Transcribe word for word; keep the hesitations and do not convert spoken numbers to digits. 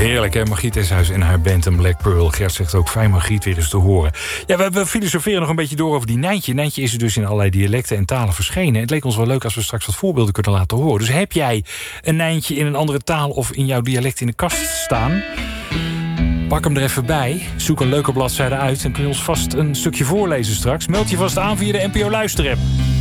Heerlijk, hè? Margriet Eshuis en haar band en Black Pearl. Gert zegt ook, fijn Margriet weer eens te horen. Ja, we, we filosoferen nog een beetje door over die Nijntje. Nijntje is er dus in allerlei dialecten en talen verschenen. Het leek ons wel leuk als we straks wat voorbeelden kunnen laten horen. Dus heb jij een Nijntje in een andere taal of in jouw dialect in de kast staan? Pak hem er even bij. Zoek een leuke bladzijde uit en kun je ons vast een stukje voorlezen straks. Meld je vast aan via de N P O Luisterapp.